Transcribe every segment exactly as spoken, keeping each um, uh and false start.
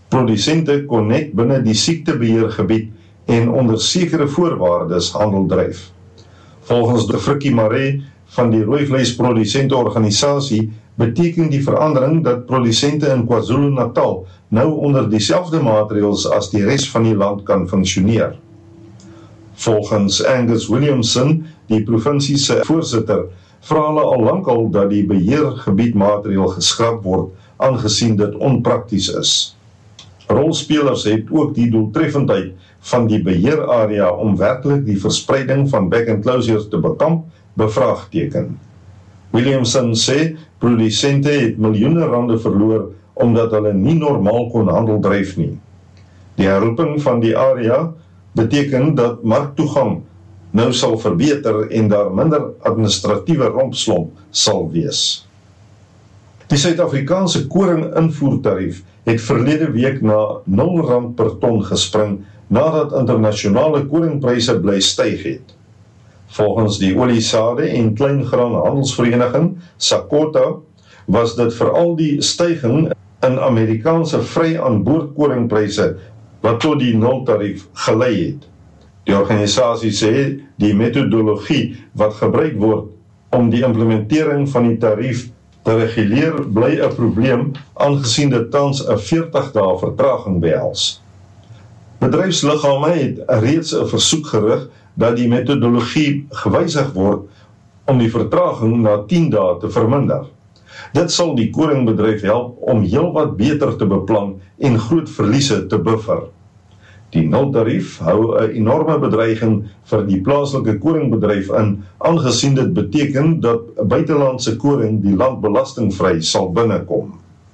Produsente kon net binne die siektebeheergebied en onder sekere voorwaardes handel dryf. Volgens de Frikkie Maree van die Rooivleisprodusente-organisasie beteken die verandering dat produsente in KwaZulu-Natal nou onder dieselfde maatreëls as die res van die land kan funksioneer. Volgens Angus Williamson, die provinsie se voorsitter, vra hulle al lankal dat die beheergebiedmaatreël geskraap word, aangesien dit onprakties is. Rolspelers het ook die doeltreffendheid van die beheerarea om werklik die verspreiding van back-enclosures te bekamp, bevraagteken. Williamson sê, produsente het miljoene rande verloor, omdat hulle nie normaal kon handel dryf nie. Die herroeping van die area beteken dat marktoegang nou sal verbeter en daar minder administratiewe rompslomp sal wees. Die Suid-Afrikaanse koring-invoertarief het verlede week na nul rand per ton gespring nadat internasionale koringpryse bly styg het. Volgens die oliesade en kleingraan handelsvereniging, SACOTA, was dit veral die styging in Amerikaanse vry aan boord koringpryse wat tot die nultarief gelei het. Die organisasie sê die metodologie wat gebruik word om die implementering van die tarief te reguleer bly 'n probleem, aangesien dit tans 'n veertig dae vertraging behels. Bedryfsliggame het reeds 'n versoek gerig dat die metodologie gewysig word om die vertraging na tien dae te verminder. Dit sal die koringbedryf help om heelwat beter te beplan en groot verliese te buffer. Die nultarief hou 'n enorme bedreiging vir die plaaslike koringbedryf in, aangesien dit beteken dat buitelandse koring die land belastingvry sal binnekom.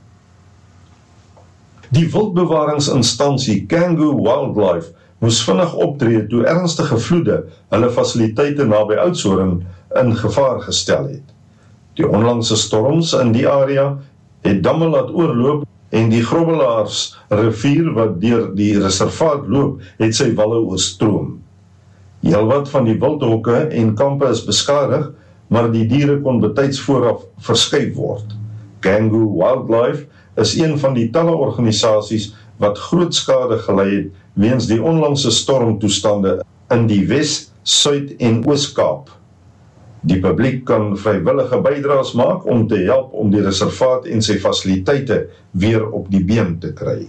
Die wildbewaringsinstansie Kangu Wildlife moes vinnig optree toe ernstige vloede hulle fasiliteite naby Oudtshoorn in gevaar gestel het. Die onlangse storms in die area het damme laat oorloop en die Grobbelaars rivier wat deur die reservaat loop, het sy walle oorstroom. Heelwat van die wildhokke en kampe is beskadig, maar die diere kon betyds vooraf verskuif word. Kangu Wildlife is een van die talle organisasies wat groot skade gelei het weens die onlangse stormtoestande in die Wes, Suid en Oos-Kaap. Die publiek kan vrywillige bydraes maak om te help om die reservaat en sy fasiliteite weer op die been te kry.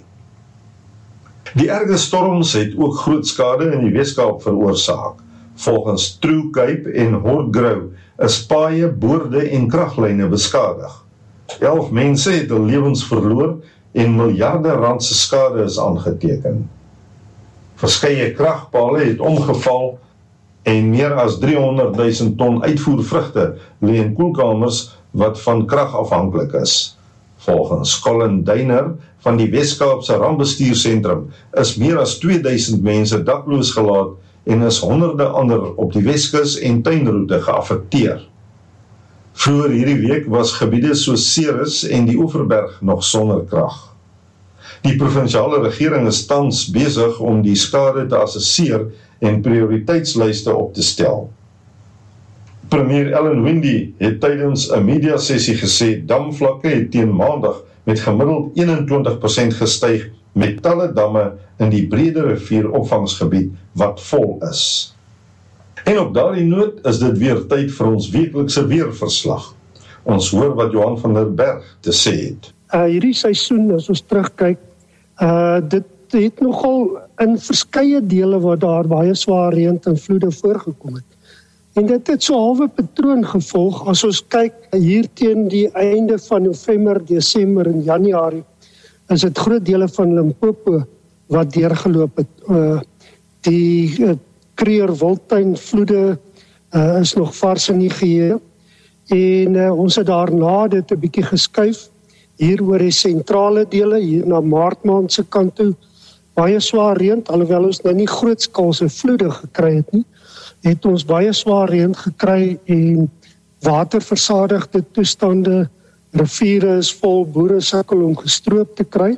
Die erge storms het ook groot skade in die Weskaap veroorsaak. Volgens True Cape en Hortgrow is paaie, boorde en kraglyne beskadig. Elf mense het hul lewens verloor en miljarde rand se skade is aangeteken. Verskeie kragpale het omgeval en meer as driehonderd duisend ton uitvoervrugte lê in koelkamers wat van krag afhanklik is. Volgens Colin Duiner van die Weskaapse Rampbestuursentrum is meer as twee duisend mense dakloos gelaat en is honderde ander op die Weskus en tuinroete geaffekteer. Vroeger hierdie week was gebiede soos Ceres en die Oeverberg nog sonder krag. Die provinsiale regering is tans besig om die skade te assesseer en prioriteitslyste op te stel. Premier Ellen Windey het tydens 'n mediasessie gesê damvlakke het teen maandag met gemiddeld eenentwintig persent gestyg met talle damme in die Brede Rivier opvangsgebied wat vol is. En op daardie noot is dit weer tyd vir ons weeklikse weerverslag. Ons hoor wat Johan van der Berg te sê het. Uh, hierdie seisoen, as ons terugkyk, uh, dit het nogal in verskeie dele waar daar baie swaar reën en vloede voorgekom het. En dit het so halwe patroon gevolg as ons kyk hier teen die einde van November, Desember en Januarie, is dit groot dele van Limpopo wat deurgeloop het. Uh, die uh, Kruger-Wildtuin vloede uh, is nog vars in die geheue en uh, ons het daarna dit 'n bietjie geskuif hier oor die sentrale dele, hier na Maartmaand se kant toe, baie swaar reën, alhoewel ons nou nie grootskaalse vloede gekry het nie, het ons baie swaar reën gekry en waterversadigde toestande, riviere is vol, boere sukkel om gestroop te kry.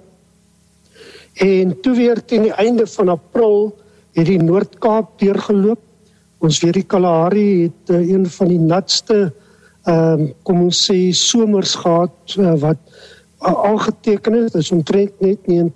En toe weer teen die einde van April het die Noord-Kaap deurgeloop. Ons weet die Kalahari het uh, een van die natste, um, kom ons sê, somers gehad, uh, wat uh, aangeteken is, is omtrent net